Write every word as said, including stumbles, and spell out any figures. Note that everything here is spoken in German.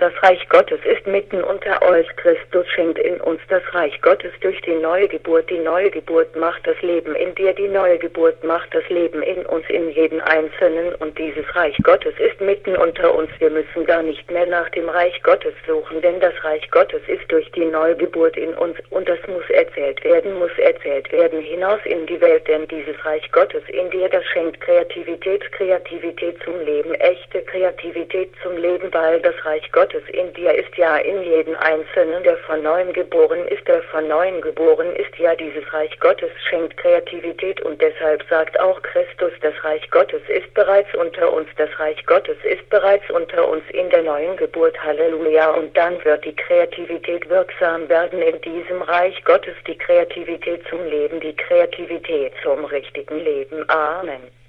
Das Reich Gottes ist mitten unter euch. Christus schenkt in uns das Reich Gottes durch die neue Geburt. Die neue Geburt macht das Leben in dir. Die neue Geburt macht das Leben in uns, in jeden Einzelnen. Und dieses Reich Gottes ist mitten unter uns. Wir müssen gar nicht mehr nach dem Reich Gottes suchen, denn das Reich Gottes ist durch die neue Geburt in uns. Und das muss erzählt werden, muss erzählt werden hinaus in die Welt. Denn dieses Reich Gottes in dir, das schenkt Kreativität, Kreativität zum Leben, echte Kreativität zum Leben, weil das Reich Gottes in dir ist, ja in jeden Einzelnen, der von neuem geboren ist, der von neuem geboren ist, ja dieses Reich Gottes schenkt Kreativität und deshalb sagt auch Christus, das Reich Gottes ist bereits unter uns, das Reich Gottes ist bereits unter uns in der neuen Geburt, Halleluja, und dann wird die Kreativität wirksam werden in diesem Reich Gottes, die Kreativität zum Leben, die Kreativität zum richtigen Leben, Amen.